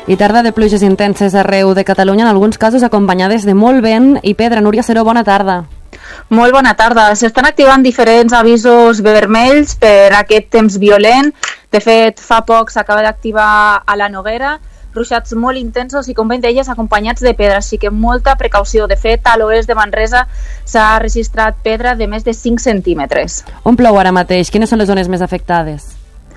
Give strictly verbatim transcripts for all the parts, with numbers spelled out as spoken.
I tarda de pluges intenses arreu de Catalunya, en alguns casos acompanyades de molt vent i pedra. Núria Seró, bona tarda. Molt bona tarda. S'estan activant diferents avisos vermells per aquest temps violent. De fet, fa poc s'acaba d'activar a la Noguera ruixats molt intensos i, com ben deies, acompanyats de pedra, així que molta precaució. De fet, a l'oest de Manresa s'ha registrat pedra de més de cinc centímetres. On plou ara mateix? Quines són les zones més afectades?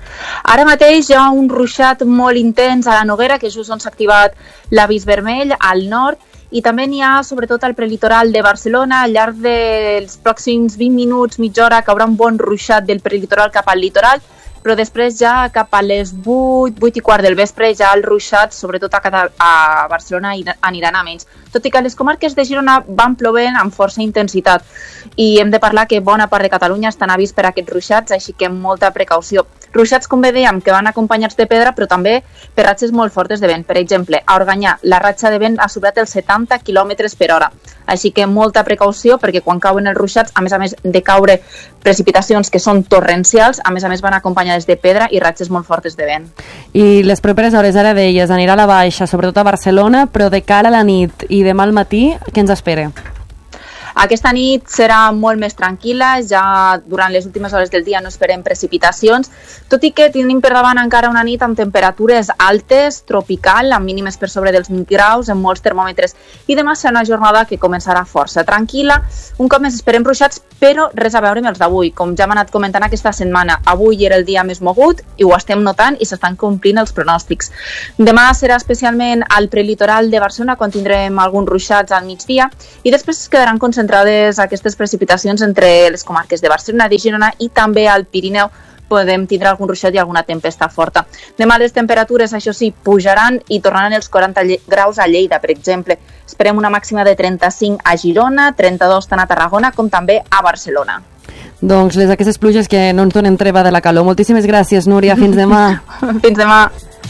Ara mateix hi ha un ruixat molt intens a la Noguera, que és just on s'ha activat l'avís vermell, al nord, i també n'hi ha sobretot al prelitoral de Barcelona. Al llarg dels pròxims vint minuts, mitja hora, caurà un bon ruixat del prelitoral cap al litoral, però després ja cap a les vuit, vuit i quart del vespre ja el ruixat, sobretot a, a Barcelona, aniran a menys. Tot i que les comarques de Girona van plovent amb força intensitat i hem de parlar que bona part de Catalunya estan avís per aquests ruixats, així que molta precaució. Ruixats, com bé dèiem, que van acompanyats de pedra, però també per ratxes molt fortes de vent. Per exemple, a Organyà, la ratxa de vent ha superat els setanta quilòmetres per hora. Així que molta precaució, perquè quan cauen els ruixats, a més a més de caure precipitacions que són torrencials, a més a més van acompanyades de pedra i ratxes molt fortes de vent. I les properes hores, ara deies, anirà a la baixa, sobretot a Barcelona, però de cara a la nit i demà al matí, què ens espera? Aquesta nit serà molt més tranquil·la, ja durant les últimes hores del dia no esperem precipitacions, tot i que tenim per davant encara una nit amb temperatures altes, tropical, amb mínimes per sobre dels vint graus en molts termòmetres, i demà serà una jornada que començarà força tranquil·la. Un cop més esperem ruixats, però res a veure amb els d'avui, com ja hem anat comentant aquesta setmana. Avui era el dia més mogut i ho estem notant i s'estan complint els pronòstics. Demà serà especialment al prelitoral de Barcelona, quan tindrem alguns ruixats al migdia, i després es quedaran concentrats concentrades aquestes precipitacions entre les comarques de Barcelona, de Girona i també al Pirineu. Podem tindre algun ruixat i alguna tempesta forta. Demà les temperatures, això sí, pujaran i tornaran els quaranta graus a Lleida, per exemple. Esperem una màxima de trenta-cinc a Girona, trenta-dos tant a Tarragona com també a Barcelona. Doncs les aquestes pluges que no ens donen treva de la calor. Moltíssimes gràcies, Núria. Fins demà. Fins demà.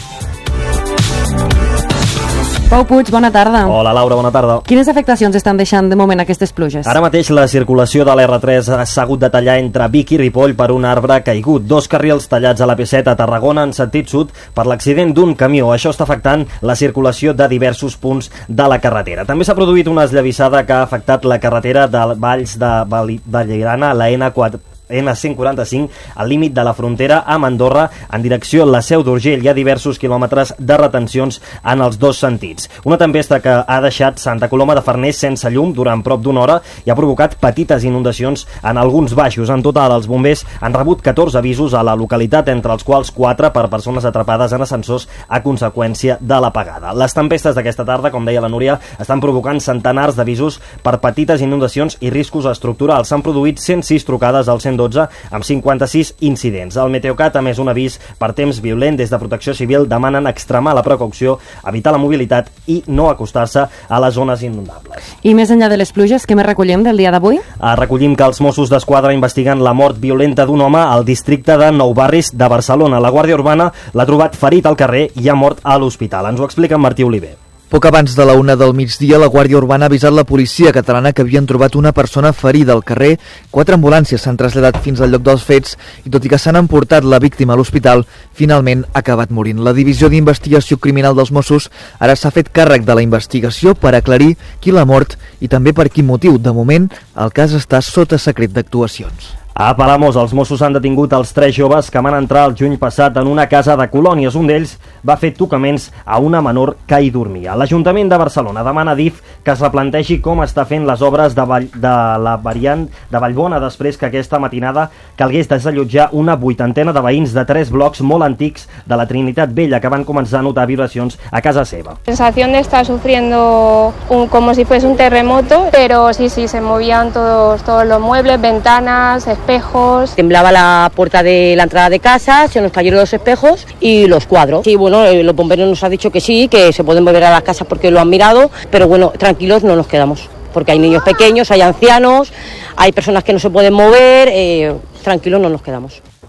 Pau Puig, bona tarda. Hola, Laura, bona tarda. Quines afectacions estan deixant de moment aquestes pluges? Ara mateix la circulació de l'R tres s'ha hagut de tallar entre Vic i Ripoll per un arbre caigut. Dos carrils tallats a l'A P set a Tarragona en sentit sud per l'accident d'un camió. Això està afectant la circulació de diversos punts de la carretera. També s'ha produït una esllavissada que ha afectat la carretera de Valls de Vallirana, la N quatre. N cent quaranta-cinc, al límit de la frontera amb Andorra, en direcció a la Seu d'Urgell. Hi ha diversos quilòmetres de retencions en els dos sentits. Una tempesta que ha deixat Santa Coloma de Farners sense llum durant prop d'una hora i ha provocat petites inundacions en alguns baixos. En total, els bombers han rebut catorze avisos a la localitat, entre els quals quatre per persones atrapades en ascensors a conseqüència de l'apagada. Les tempestes d'aquesta tarda, com deia la Núria, estan provocant centenars d'avisos per petites inundacions i riscos estructurals. S'han produït cent sis trucades al cent dotze amb cinquanta-sis incidents. El Meteocat ha emès un avís per temps violent. Des de Protecció Civil demanen extremar la precaució, evitar la mobilitat i no acostar-se a les zones inundables. I més enllà de les pluges, què més recollim del dia d'avui? Recollim que els Mossos d'Esquadra investiguen la mort violenta d'un home al districte de Nou Barris de Barcelona. La Guàrdia Urbana l'ha trobat ferit al carrer i ha mort a l'hospital. Ens ho explica en Martí Oliver. Poc abans de la una del migdia, la Guàrdia Urbana ha avisat la policia catalana que havien trobat una persona ferida al carrer. Quatre ambulàncies s'han traslladat fins al lloc dels fets i, tot i que s'han emportat la víctima a l'hospital, finalment ha acabat morint. La Divisió d'Investigació Criminal dels Mossos ara s'ha fet càrrec de la investigació per aclarir qui l'ha mort i també per quin motiu. De moment, el cas està sota secret d'actuacions. A Palamós, els Mossos han detingut els tres joves que van entrar el juny passat en una casa de colònies. Un d'ells va fer tocaments a una menor que hi dormia. L'Ajuntament de Barcelona demana a D I F que es replantegi com està fent les obres de, Vall, de la variant de Vallbona després que aquesta matinada calgués desallotjar una vuitantena de veïns de tres blocs molt antics de la Trinitat Vella que van començar a notar vibracions a casa seva. Sensación de estar sufriendo un, como si fuese un terremoto, pero sí, sí, se movían todos, todos los muebles, ventanas, espejos. Temblaba la puerta de la entrada de casa, se nos cayeron los espejos y los cuadros. Y bueno, los bomberos nos han dicho que sí, que se pueden volver a las casas porque lo han mirado, pero bueno, tranquilos no nos quedamos, porque hay niños pequeños, hay ancianos, hay personas que no se pueden mover, eh, tranquilos no nos quedamos.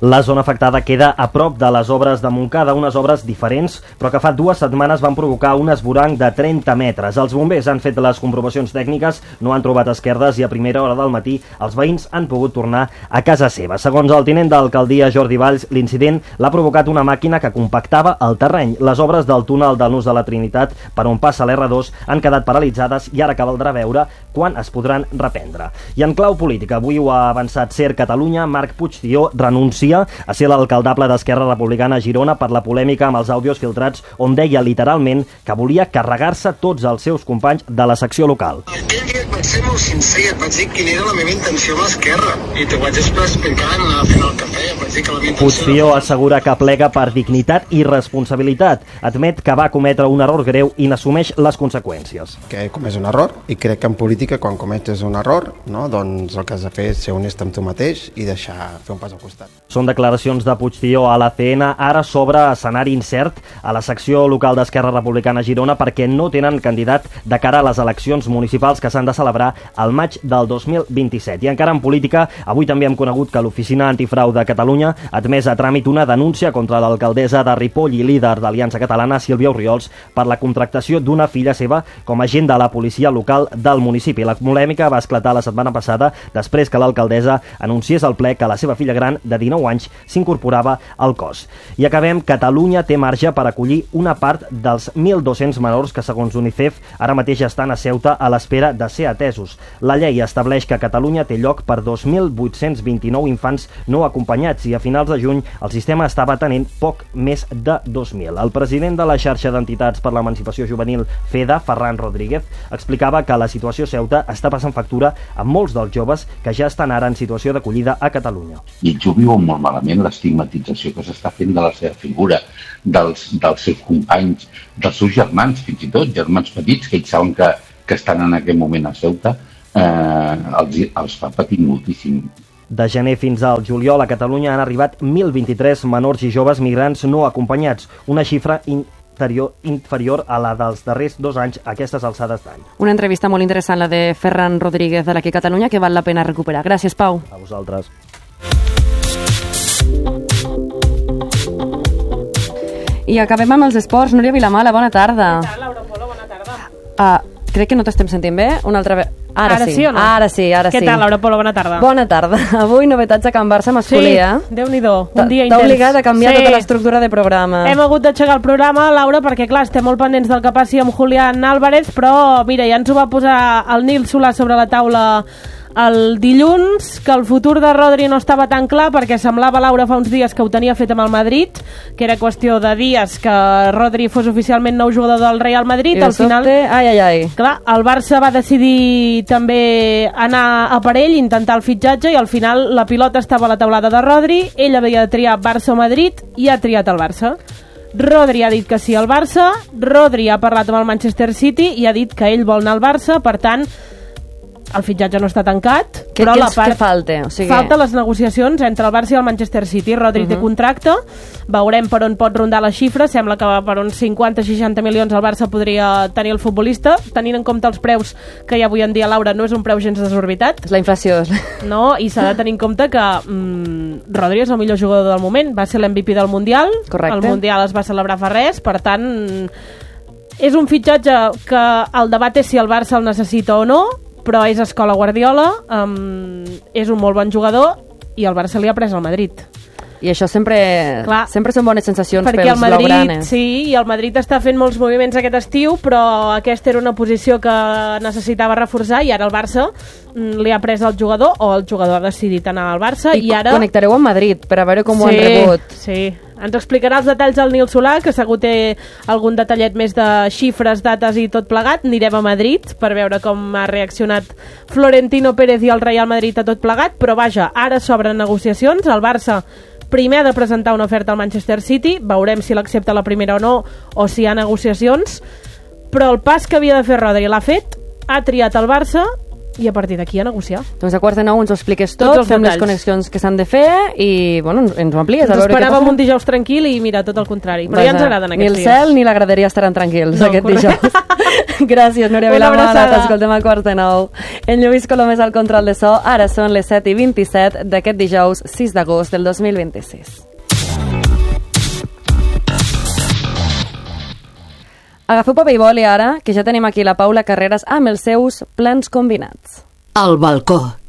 La zona afectada queda a prop de les obres de Montcada, unes obres diferents, però que fa dues setmanes van provocar un esvoranc de trenta metres. Els bombers han fet les comprovacions tècniques, no han trobat esquerdes i a primera hora del matí els veïns han pogut tornar a casa seva. Segons el tinent d'alcaldia Jordi Valls, l'incident l'ha provocat una màquina que compactava el terreny. Les obres del túnel del Nus de la Trinitat, per on passa l'erre dos, han quedat paralitzades i ara caldrà veure quan es podran reprendre. I en clau política, avui ho ha avançat Ser Catalunya, Marc Puigdió renuncia a ser l'alcaldable d'Esquerra Republicana a Girona per la polèmica amb els àudios filtrats on deia literalment que volia carregar-se tots els seus companys de la secció local. Aquell dia et vaig ser molt sincer, et vaig dir quina era la meva intenció amb l'Esquerra i t'ho vaig explicar a final del cafè. Vaig dir que la meva intenció... Puigdió assegura que plega per dignitat i responsabilitat. Admet que va cometre un error greu i n'assumeix les conseqüències. Que he comès un error i crec que en política quan cometes un error, no, doncs el que has de fer és ser honest amb tu mateix i deixar fer un pas al costat. Són declaracions de Puigdió a l'A C N. Ara s'obre escenari incert a la secció local d'Esquerra Republicana a Girona perquè no tenen candidat de cara a les eleccions municipals que s'han de celebrar al maig del dos mil vint-i-set. I encara en política, avui també hem conegut que l'Oficina Antifrau de Catalunya ha admès a tràmit una denúncia contra l'alcaldessa de Ripoll i líder d'Aliança Catalana, Sílvia Orriols, per la contractació d'una filla seva com a agent de la policia local del municipi. La polèmica va esclatar la setmana passada després que l'alcaldessa anunciés al ple que la seva filla gran de dinou anys s'incorporava al cos. I acabem, Catalunya té marge per acollir una part dels mil dos-cents menors que, segons UNICEF, ara mateix estan a Ceuta a l'espera de ser atesos. La llei estableix que Catalunya té lloc per dos mil vuit-cents vint-i-nou infants no acompanyats i a finals de juny el sistema estava atenent poc més de dos mil. El president de la xarxa d'entitats per l'emancipació juvenil FEDA, Ferran Rodríguez, explicava que la situació a Ceuta està passant factura a molts dels joves que ja estan ara en situació d'acollida a Catalunya. I ells ho viuen molt malament, l'estigmatització que s'està fent de la seva figura, dels, dels seus companys, dels seus germans, fins i tot, germans petits, que ells saben que, que estan en aquest moment a Ceuta, eh, els, els fa patir moltíssim. De gener fins al juliol a Catalunya han arribat mil vint-i-tres menors i joves migrants no acompanyats, una xifra interior, inferior a la dels darrers dos anys a aquestes alçades d'any. Una entrevista molt interessant, la de Ferran Rodríguez de l'Aquí Catalunya, que val la pena recuperar. Gràcies, Pau. A vosaltres. I acabem amb els esports. Núria Vilamala, bona tarda. Què tal, Laura Polo? Bona tarda. Uh, crec que no t'estem sentint bé. Una altra vegada. Ara, ara sí. sí o no? Ara sí, ara Què sí. Què tal, Laura Polo? Bona tarda. Bona tarda. Avui novetats a Can Barça masculí, eh? Sí, Déu-n'hi-do, un dia intens. T'ha obligat a canviar sí. tota l'estructura de programa. Hem hagut d'aixecar el programa, Laura, perquè clar, estem molt pendents del que passi amb Julián Álvarez, però mira, ja ens ho va posar el Nil Solà sobre la taula el dilluns, que el futur de Rodri no estava tan clar perquè semblava, Laura, fa uns dies que ho tenia fet amb el Madrid, que era qüestió de dies que Rodri fos oficialment nou jugador del Real Madrid. I al final, sobte, ai, ai, ai. Clar, el Barça va decidir també anar a per ell, intentar el fitxatge, i al final la pilota estava a la taulada de Rodri, ell havia de triar Barça o Madrid i ha triat el Barça. Rodri ha dit que sí al Barça, Rodri ha parlat amb el Manchester City i ha dit que ell vol anar al Barça, per tant el fitxatge no està tancat, que, però que la part... Que falta? O sigui... Falta les negociacions entre el Barça i el Manchester City. Rodri uh -huh. té contracte, veurem per on pot rondar les xifres, sembla que per uns cinquanta a seixanta milions el Barça podria tenir el futbolista, tenint en compte els preus que hi ha avui en dia, Laura, no és un preu gens desorbitat. És la inflació. No, i s'ha de tenir en compte que mm, Rodri és el millor jugador del moment, va ser l'M V P del Mundial. Correcte. El Mundial es va celebrar fa res, per tant és un fitxatge que el debat és si el Barça el necessita o no, però és escola Guardiola, um, és un molt bon jugador i el Barça li ha pres al Madrid. I això sempre, Clar, sempre són bones sensacions perquè pels el Madrid, blaugranes. sí, i el Madrid està fent molts moviments aquest estiu, però aquesta era una posició que necessitava reforçar i ara el Barça mm, li ha pres el jugador, o el jugador ha decidit anar al Barça. I, i ara connectareu amb Madrid per a veure com sí, ho han rebut. Sí, ens explicarà els detalls el Nil Solà, que segur té algun detallet més de xifres, dates i tot plegat. Anirem a Madrid per veure com ha reaccionat Florentino Pérez i el Real Madrid a tot plegat, però vaja, ara s'obren negociacions. El Barça primer ha de presentar una oferta al Manchester City, veurem si l'accepta la primera o no, o si hi ha negociacions, però el pas que havia de fer Rodri l'ha fet, ha triat el Barça i a partir d'aquí a negociar. Doncs a quarts de nou ens ho expliques tot, fem les connexions que s'han de fer i bueno, ens ho amplies. Ens esperàvem un dijous tranquil i mira, tot el contrari, però Vaja, ja ens agraden aquests dies. Ni el cel ni la graderia estaran tranquils no, aquest correcte. dijous. Gràcies, Núria Una Vilamala. abraçada. T'escoltem a quart de nou. En Lluís Colomés al control de so. Ara són les set i vint-i-set d'aquest dijous sis d'agost del dos mil vint-i-sis. Agafeu paper i boli ara, que ja tenim aquí la Paula Carreras amb els seus plans combinats. Al balcó.